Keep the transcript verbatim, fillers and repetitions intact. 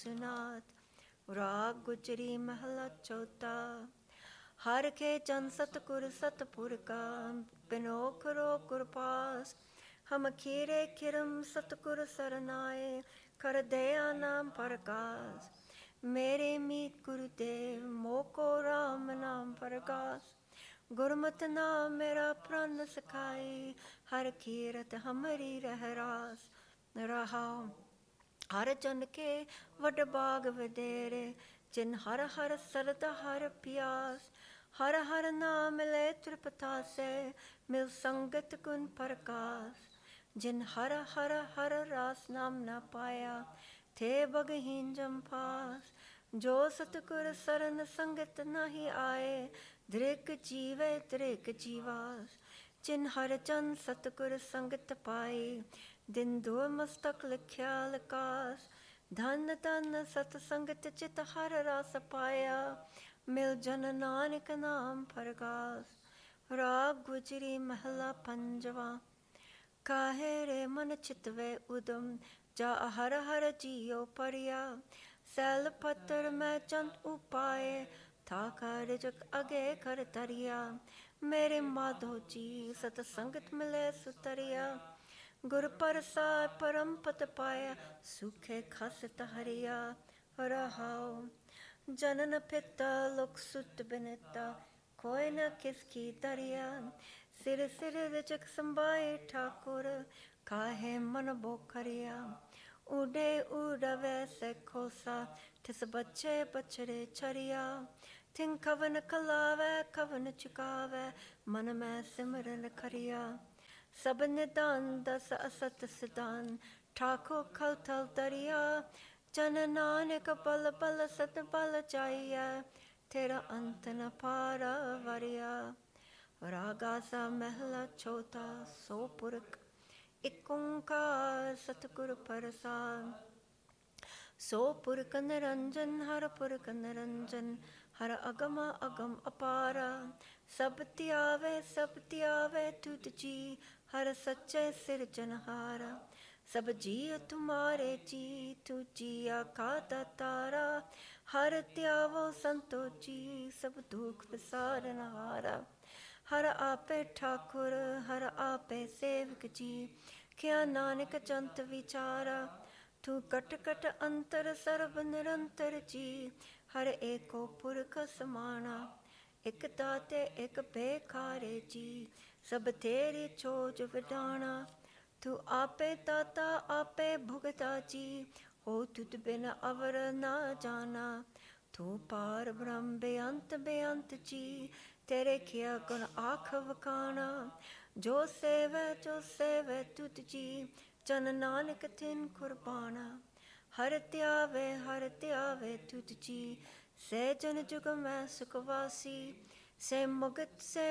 ਸੁਨਾਤ। ਰਾਗ ਗੁਜਰੀ ਮਹਲਾ ਚੌਥਾ। ਹਰ ਕੇ ਚੰਦ ਸਤਿਗੁਰ ਸਤਿਪੁਰ ਕਾ, ਬਿਨੋ ਕਰੋ ਗੁਰ ਪਾਸ। ਹਮ ਖੀਰੇ ਖਿਰਮ ਸਤਿਗੁਰ ਸਰਨਾਏ, ਕਰ ਦਇਆ ਨਾਮ ਪ੍ਰਕਾਸ਼। ਮੇਰੇ ਮੀਤ ਗੁਰੂਦੇਵ ਮੋਕੋ ਰਾਮ ਨਾਮ ਪ੍ਰਕਾਸ਼। ਗੁਰਮਤਿ ਨਾਮ ਮੇਰਾ ਪ੍ਰਨ ਸਖਾਈ, ਹਰ ਕੀਰਤ ਹਮਰੀ ਰਹਿ ਰਾਸ। ਰਹਾਉ ਹਰ ਜਨ ਕੇ ਵਡ ਬਾਗ ਵਧੇਰੇ, ਜਿਨ ਹਰ ਹਰ ਸਰਦਾ ਹਰ ਪਿਆਸ। ਹਰ ਹਰ ਨਾਮ ਲੈ ਤ੍ਰਿਪਤਾਸੇ, ਮਿਲ ਸੰਗਤ ਗੁਣ ਪ੍ਰਕਾਸ਼। ਜਿਨ ਹਰ ਹਰ ਹਰ ਰਾਸ ਨਾਮ ਨਾ ਪਾਇਆ, ਥੇ ਬਗਹੀਨ ਜਮ ਪਾਸ। ਜੋ ਸਤਿਗੁਰ ਸਰਨ ਸੰਗਤ ਨਾਹੀ ਆਏ, ਦ੍ਰਿਗ ਜੀਵੇ ਦ੍ਰਿਗ ਜੀਵਾਸ। ਜਿਨ ਹਰ ਚੰਦ ਸਤਿਗੁਰ ਸੰਗਤ ਪਾਈ, ਦਿਨ ਦੁ ਮਸਤਕ ਲਿਖਿਆ ਲਕਾਸ। ਧਨ ਧਨ ਸਤ ਸੰਗਤ ਚਿਤ ਹਰ ਰਸ ਪਾਇਆ, ਮਿਲ ਜਨ ਨਾਨਕ ਨਾਮ ਪ੍ਰਕਾਸ਼। ਰਾਗ ਗੁਜਰੀ ਮਹਲਾ ਪੰਜਵਾ। ਕਾਹੇ ਰੇ ਮਨ ਚਿਤਵੇ ਉਦਮ, ਜਾ ਹਰ ਹਰ ਜੀਉ ਪਰਿਆ। ਸੈਲ ਪੱਤਰ ਮੈਂ ਚੰਦ ਉਪਾਏ, ਥਾ ਕਰ ਜਗ ਅਗੇ ਕਰ ਤਰਿਆ। ਮੇਰੇ ਮਾਧੋ ਜੀ ਸਤ ਸੰਗਤ ਮਿਲੇ ਸੁਤਰਿਆ, ਗੁਰ ਪ੍ਰਸਾਦ ਪਰਮ ਪਦ ਪਾਇਆ, ਸੁਖੇ ਖਸਤ ਹਰਿਆ। ਰਹਾਉ ਜਨਨ ਪਿਤਾ ਲੋਕ ਸੁਤ ਬਿਨਤਾ, ਕੋਇ ਨ ਕਿਸ ਕੀ ਤਰਿਆ। ਸਿਰ ਸਿਰ ਰਜਕ ਸੰਭਾਏ ਠਾਕੁਰ, ਕਾਹੇ ਮਨ ਬੋਖਰਿਆ। ਉਡੇ ਉਡਵੇ ਸੇ ਖੋਸਾ, ਤਿਸ ਬੱਚੇ ਬਛੜੇ ਛਰਿਆ। ਥਿਨ ਕਵਨ ਖਲਾਵੇ ਕਵਨ ਚੁਕਾਵੇ, ਮਨ ਮੈਂ ਸਿਮਰਨ ਕਰਿਆ। ਸਭ ਨਿਦਾਨ ਦਸ ਅਸਤ ਸਿਧਾਨ, ਠਾਕੁਰ ਖਲ ਥਲ ਤਰਿਆ। ਜਨ ਨਾਨਕ ਬਲ ਬਲ ਸਤ ਬਲ ਜਾਈਐ, ਤੇਰਾ ਅੰਤ ਨ ਪਾਰ ਵਰਿਆ। ਰਾਗਾ ਸਾ ਮਹਿਲਾ ਚੌਥਾ। ਸੋ ਪੁਰਖ ਇਕ ਓੰਕਾਰ ਸਤਿਗੁਰ ਪ੍ਰਸਾਦਿ। ਸੋ ਪੁਰਖ ਨਿਰੰਜਨ ਹਰ ਪੁਰਖ ਨਿਰੰਜਨ, ਹਰ ਅਗਮ ਅਗਮ ਅਪਾਰ। ਸਭ ਧਿਆਵੇ ਸਭ ਧਿਆਵੇ ਤੁਧ ਜੀ, ਹਰ ਸੱਚੇ ਸਿਰਜਨਹਾਰ। ਸਭ ਜੀਅ ਤੁਮਾਰੇ ਜੀ, ਤੂੰ ਜੀਆ ਕਾ ਦਾਤਾਰਾ। ਹਰ ਧਿਆਵੋ ਸੰਤੋ ਜੀ, ਸਭ ਦੁਖ ਵਿਸਾਰਨਹਾਰਾ। ਹਰ ਆਪੇ ਠਾਕੁਰ ਹਰ ਆਪੇ ਸੇਵਕ ਜੀ, ਕਿਆ ਨਾਨਕ ਜੰਤ ਵਿਚਾਰਾ। ਤੂੰ ਕਟ ਕਟ ਅੰਤਰ ਸਰਬ ਨਿਰੰਤਰ ਜੀ, ਹਰ ਏਕੋ ਪੁਰਖ ਸਮਾਣਾ। ਇਕ ਦਾਤੇ ਇਕ ਭੇਖਾਰੇ ਜੀ, ਸਭ ਤੇਰੀ ਚੋਜ ਵਿਡਾਣਾ। ਤੂੰ ਆਪੇ ਦਾਤਾ ਆਪੇ ਭੁਗਤਾ ਜੀ, ਹੋ ਤੁਧ ਬਿਨ ਅਵਰ ਨਾ ਜਾਣਾ। ਤੂੰ ਪਾਰ ਬ੍ਰਹਮ ਬੇਅੰਤ ਬੇਅੰਤ ਜੀ, ਤੇਰੇ ਕਿਆ ਗੁਣ ਆਖ ਵਖਾਣਾ। ਜੋ ਸੇਵੈ ਜੋ ਸੇਵੈ ਤੁਧ ਜੀ, ਜਨ ਨਾਨਕ ਤਿਨ ਕੁਰਬਾਨਾ। ਹਰ ਧਿਆਵੇ ਹਰ ਧਿਆਵੇ ਤੁਧ ਜੀ, ਸੇ ਜਨ ਜੁਗ ਮੈਂ ਸੁਖ ਵਾਸੀ। ਸੇ ਮੁਗਤ ਸੇ